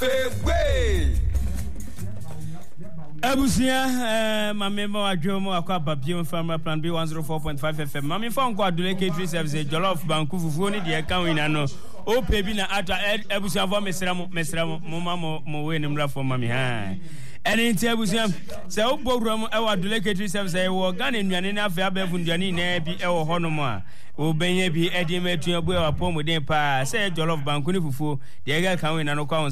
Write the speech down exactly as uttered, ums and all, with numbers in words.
Abusia, my member of Jomo Aqua Pium Farmer Plan B one oh four point five F M. Mammy found Quadule Catering Service, Jollof Banku, Funi, the account in Ano. Oh, baby, na ata Abusia for Mesram, Mesram, Mama, Moen, for Mammy. And in Tabusiam, so Bogram, our Dulecatory Service, I will gun in Yanina Faber Funjani, Nabi, or Honoma. O Benye be Eddie Metria Boa Pomo de Pa, say Jollof Bankuni Fufu, the Aga Cow in Anoka